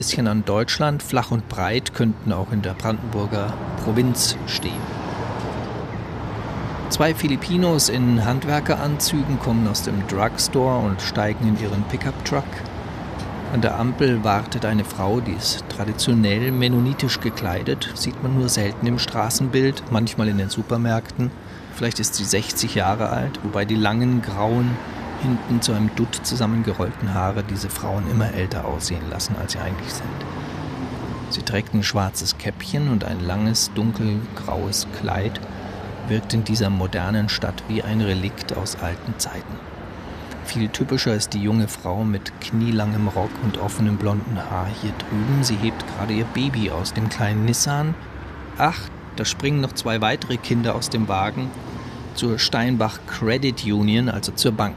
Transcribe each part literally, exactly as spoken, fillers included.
Bisschen an Deutschland, flach und breit, könnten auch in der Brandenburger Provinz stehen. Zwei Filipinos in Handwerkeranzügen kommen aus dem Drugstore und steigen in ihren Pickup-Truck. An der Ampel wartet eine Frau, die ist traditionell mennonitisch gekleidet, sieht man nur selten im Straßenbild, manchmal in den Supermärkten. Vielleicht ist sie sechzig Jahre alt, wobei die langen, grauen, hinten zu einem Dutt zusammengerollten Haare diese Frauen immer älter aussehen lassen, als sie eigentlich sind. Sie trägt ein schwarzes Käppchen und ein langes, dunkelgraues Kleid, wirkt in dieser modernen Stadt wie ein Relikt aus alten Zeiten. Viel typischer ist die junge Frau mit knielangem Rock und offenem blonden Haar hier drüben. Sie hebt gerade ihr Baby aus dem kleinen Nissan. Ach, da springen noch zwei weitere Kinder aus dem Wagen zur Steinbach Credit Union, also zur Bank.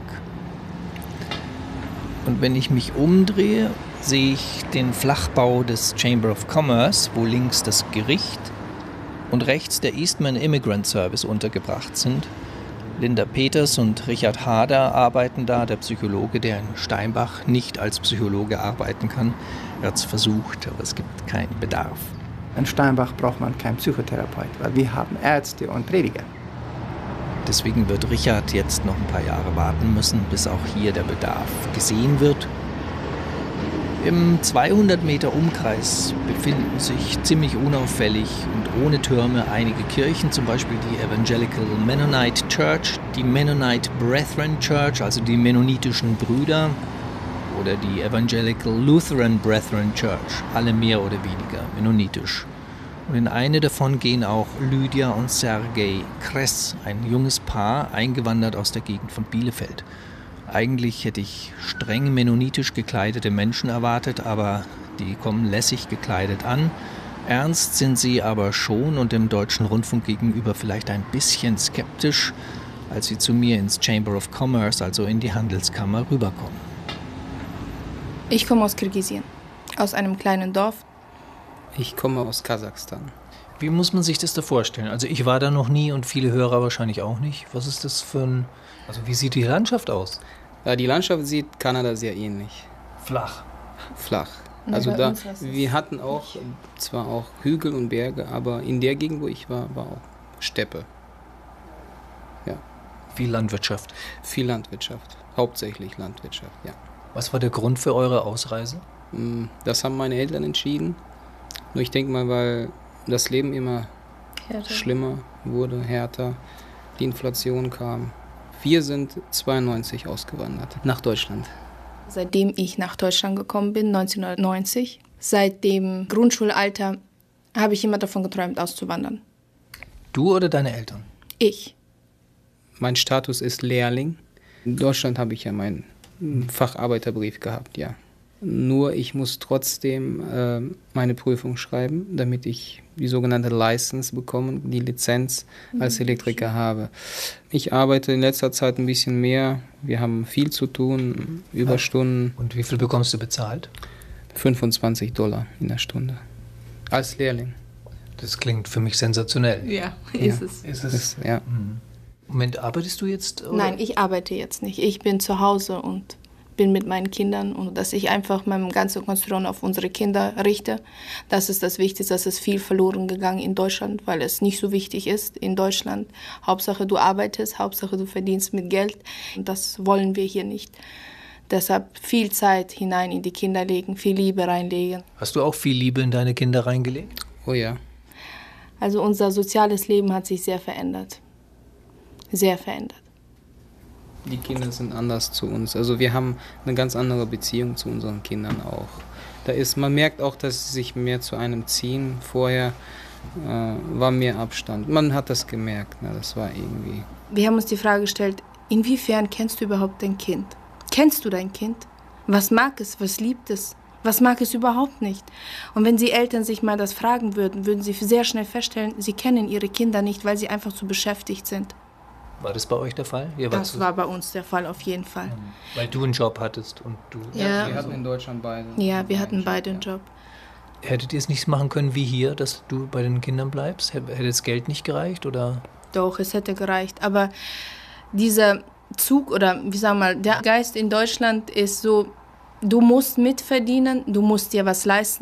Und wenn ich mich umdrehe, sehe ich den Flachbau des Chamber of Commerce, wo links das Gericht und rechts der Eastman Immigrant Service untergebracht sind. Linda Peters und Richard Hader arbeiten da, der Psychologe, der in Steinbach nicht als Psychologe arbeiten kann. Er hat es versucht, aber es gibt keinen Bedarf. In Steinbach braucht man keinen Psychotherapeut, weil wir haben Ärzte und Prediger. Deswegen wird Richard jetzt noch ein paar Jahre warten müssen, bis auch hier der Bedarf gesehen wird. Im zweihundert Meter Umkreis befinden sich ziemlich unauffällig und ohne Türme einige Kirchen, zum Beispiel die Evangelical Mennonite Church, die Mennonite Brethren Church, also die mennonitischen Brüder, oder die Evangelical Lutheran Brethren Church, alle mehr oder weniger mennonitisch. Und in eine davon gehen auch Lydia und Sergei Kress, ein junges Paar, eingewandert aus der Gegend von Bielefeld. Eigentlich hätte ich streng mennonitisch gekleidete Menschen erwartet, aber die kommen lässig gekleidet an. Ernst sind sie aber schon und dem Deutschen Rundfunk gegenüber vielleicht ein bisschen skeptisch, als sie zu mir ins Chamber of Commerce, also in die Handelskammer, rüberkommen. Ich komme aus Kirgisien, aus einem kleinen Dorf. Ich komme aus Kasachstan. Wie muss man sich das da vorstellen? Also ich war da noch nie und viele Hörer wahrscheinlich auch nicht. Was ist das für ein... Also wie sieht die Landschaft aus? Ja, die Landschaft sieht Kanada sehr ähnlich. Flach. Flach. Also da, wir hatten auch zwar auch Hügel und Berge, aber in der Gegend, wo ich war, war auch Steppe. Ja. Viel Landwirtschaft. Viel Landwirtschaft. Hauptsächlich Landwirtschaft, ja. Was war der Grund für eure Ausreise? Das haben meine Eltern entschieden. Nur ich denke mal, weil das Leben immer härter. schlimmer wurde, härter, die Inflation kam. Wir sind zweiundneunzig ausgewandert nach Deutschland. Seitdem ich nach Deutschland gekommen bin, neunzehnhundertneunzig, seit dem Grundschulalter, habe ich immer davon geträumt, auszuwandern. Du oder deine Eltern? Ich. Mein Status ist Lehrling. In Deutschland habe ich ja meinen Facharbeiterbrief gehabt, ja. Nur ich muss trotzdem äh, meine Prüfung schreiben, damit ich die sogenannte License bekomme, die Lizenz als Elektriker habe. Ich arbeite in letzter Zeit ein bisschen mehr. Wir haben viel zu tun, Überstunden. Und wie viel bekommst du bezahlt? fünfundzwanzig Dollar in der Stunde. Als Lehrling. Das klingt für mich sensationell. Ja, ist ja. es. Ist es? Ist, ja. Moment, arbeitest du jetzt? Oder? Nein, ich arbeite jetzt nicht. Ich bin zu Hause und bin mit meinen Kindern und dass ich einfach meine ganze Konzentration auf unsere Kinder richte. Das ist das Wichtigste. Das ist viel verloren gegangen in Deutschland, weil es nicht so wichtig ist in Deutschland. Hauptsache du arbeitest, Hauptsache du verdienst mit Geld. Und das wollen wir hier nicht. Deshalb viel Zeit hinein in die Kinder legen, viel Liebe reinlegen. Hast du auch viel Liebe in deine Kinder reingelegt? Oh ja. Also unser soziales Leben hat sich sehr verändert. Sehr verändert. Die Kinder sind anders zu uns. Also wir haben eine ganz andere Beziehung zu unseren Kindern auch. Da ist, man merkt auch, dass sie sich mehr zu einem ziehen. Vorher äh, war mehr Abstand. Man hat das gemerkt. Ne? Das war irgendwie... Wir haben uns die Frage gestellt, inwiefern kennst du überhaupt dein Kind? Kennst du dein Kind? Was mag es? Was liebt es? Was mag es überhaupt nicht? Und wenn die Eltern sich mal das fragen würden, würden sie sehr schnell feststellen, sie kennen ihre Kinder nicht, weil sie einfach zu beschäftigt sind. War das bei euch der Fall? Ihr das war bei uns der Fall, auf jeden Fall. Weil du einen Job hattest und du... Ja, ja wir hatten in Deutschland beide. Ja, wir hatten beide einen Job. Hättet ihr es nicht machen können wie hier, dass du bei den Kindern bleibst? Hätte das Geld nicht gereicht, oder? Doch, es hätte gereicht. Aber dieser Zug oder, wie sagen wir mal, der Geist in Deutschland ist so, du musst mitverdienen, du musst dir was leisten.